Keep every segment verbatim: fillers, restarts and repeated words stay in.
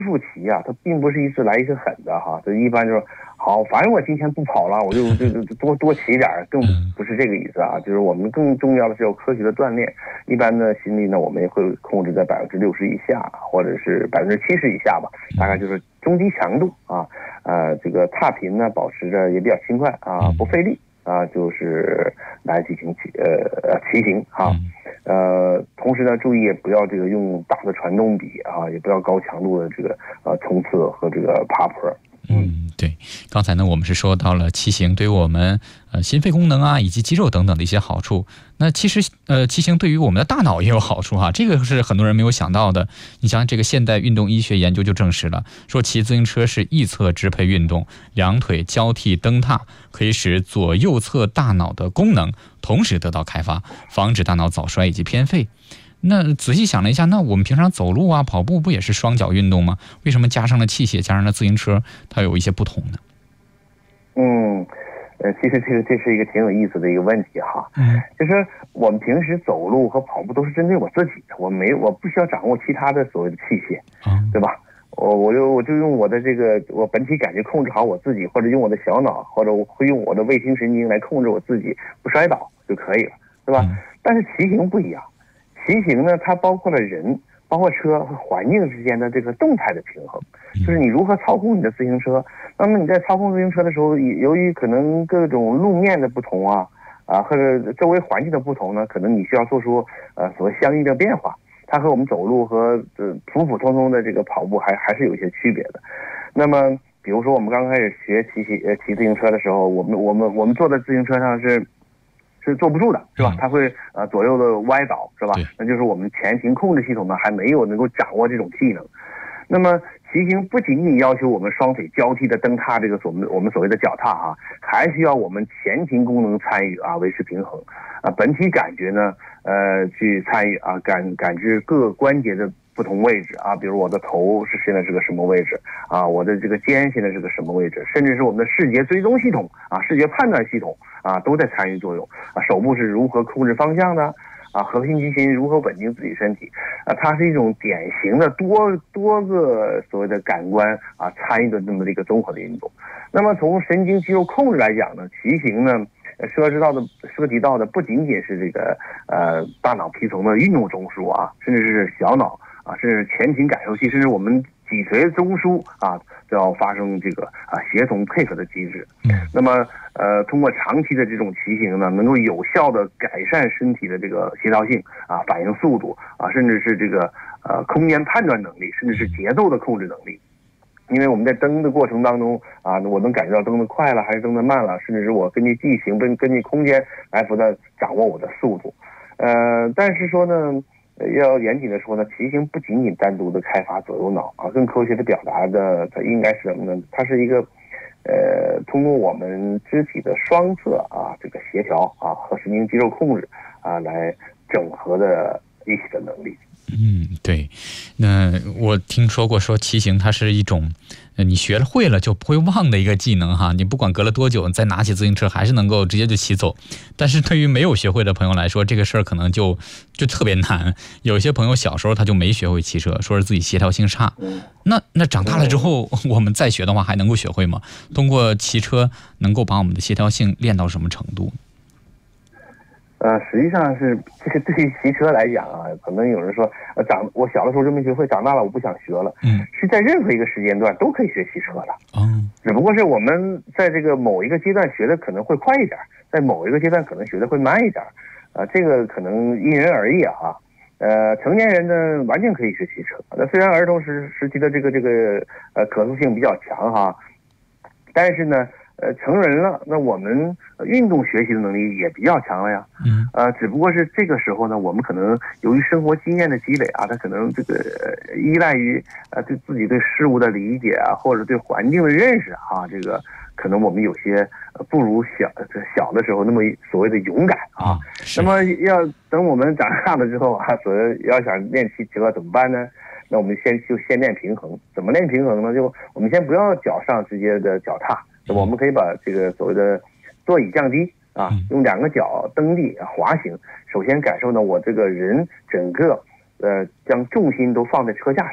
复骑啊，它并不是一次来一次狠的哈，这一般就是好，反正我今天不跑了，我就就就多多骑点，更不是这个意思啊。就是我们更重要的是要科学的锻炼。一般的心率呢，我们也会控制在百分之六十以下，或者是百分之七十以下吧，大概就是中低强度啊。呃，这个踏频呢，保持着也比较轻快啊，不费力啊，就是来进行骑呃骑行哈。呃，同时呢，注意也不要这个用大的传动比啊，也不要高强度的这个呃冲刺和这个爬坡。 嗯，对。刚才呢，我们是说到了骑行对于我们呃心肺功能啊，以及肌肉等等的一些好处。那其实呃，骑行对于我们的大脑也有好处哈，这个是很多人没有想到的。你像这个现代运动医学研究就证实了，说骑自行车是一侧支配运动，两腿交替蹬踏，可以使左右侧大脑的功能同时得到开发，防止大脑早衰以及偏废。那仔细想了一下，那我们平常走路啊、跑步不也是双脚运动吗？为什么加上了器械，加上了自行车，它有一些不同呢？ 嗯，呃，其实这个这是一个挺有意思的一个问题哈。嗯，就是我们平时走路和跑步都是针对我自己的，我没我不需要掌握其他的所谓的器械，嗯，对吧？我我就我就用我的这个我本体感觉控制好我自己，或者用我的小脑，或者我会用我的卫星神经来控制我自己不摔倒就可以了，对吧？嗯，但是骑行不一样。骑行呢，它包括了人、包括车和环境之间的这个动态的平衡，就是你如何操控你的自行车。那么你在操控自行车的时候，由于可能各种路面的不同啊，啊或者周围环境的不同呢，可能你需要做出呃所谓相应的变化。它和我们走路和呃普普通通的这个跑步还还是有一些区别的。那么比如说我们刚开始学骑骑呃骑自行车的时候，我们我们我们坐在自行车上是。是坐不住的，是吧？它会呃左右的歪倒，是吧？那就是我们前行控制系统呢还没有能够掌握这种技能。那么骑行不仅仅要求我们双腿交替的蹬踏这个所我们所谓的脚踏啊，还需要我们前庭功能参与啊，维持平衡啊，本体感觉呢呃去参与啊，感感知各个关节的不同位置啊，比如我的头是现在是个什么位置啊，我的这个肩现在是个什么位置，甚至是我们的视觉追踪系统啊，视觉判断系统啊，都在参与作用啊。手部是如何控制方向的啊？核心肌群如何稳定自己身体啊？它是一种典型的多多个所谓的感官啊参与的这么的一个综合的运动。那么从神经肌肉控制来讲呢，骑行呢涉及到的涉及到的不仅仅是这个呃大脑皮层的运动中枢啊，甚至是小脑。啊，甚至前庭感受器，甚至我们脊髓中枢啊，都要发生这个啊协同配合的机制。嗯，那么呃，通过长期的这种骑行呢，能够有效的改善身体的这个协调性啊、反应速度啊，甚至是这个呃空间判断能力，甚至是节奏的控制能力。因为我们在蹬的过程当中啊，我能感觉到蹬得快了还是蹬得慢了，甚至是我根据地形、根根据空间来不断掌握我的速度。呃，但是说呢。要严谨的说呢，骑行不仅仅单独的开发左右脑啊，更科学的表达的，它应该是什么呢？它是一个，呃，通过我们肢体的双侧啊这个协调啊和神经肌肉控制啊来整合的一起的能力。 嗯，对。那我听说过说骑行它是一种你学了会了就不会忘的一个技能哈，你不管隔了多久再拿起自行车还是能够直接就骑走。但是对于没有学会的朋友来说，这个事儿可能就就特别难。有些朋友小时候他就没学会骑车，说是自己协调性差。那那长大了之后我们再学的话还能够学会吗？通过骑车能够把我们的协调性练到什么程度？ 呃，实际上是这个对于骑车来讲啊，可能有人说，呃，长我小的时候就没学会，长大了我不想学了。嗯，是在任何一个时间段都可以学骑车的。嗯，只不过是我们在这个某一个阶段学的可能会快一点，在某一个阶段可能学的会慢一点。啊、呃，这个可能因人而异啊。呃，成年人呢完全可以学骑车。那虽然儿童时时期的这个这个呃可塑性比较强哈，但是呢。呃，成人了，那我们运动学习的能力也比较强了呀。嗯。呃，只不过是这个时候呢，我们可能由于生活经验的积累啊，他可能这个依赖于呃对自己对事物的理解啊，或者对环境的认识啊，这个可能我们有些不如小小的时候那么所谓的勇敢啊。那么要等我们长大了之后啊，所以要想练骑车怎么办呢？那我们先就先练平衡。怎么练平衡呢？就我们先不要脚上直接的脚踏。我们可以把这个所谓的座椅降低啊，用两个脚蹬地滑行。首先感受呢，我这个人整个呃将重心都放在车架上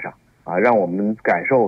啊，让我们感受